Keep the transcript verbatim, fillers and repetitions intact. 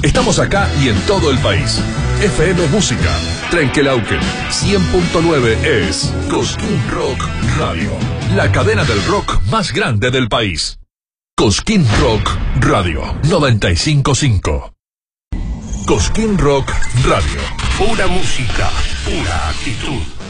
Estamos acá y en todo el país. F M Música, Trenquelauquen, cien punto nueve es Cosquín Rock Radio, la cadena del rock más grande del país. Cosquín Rock Radio, noventa y cinco punto cinco. Cosquín Rock Radio. Pura música, pura actitud.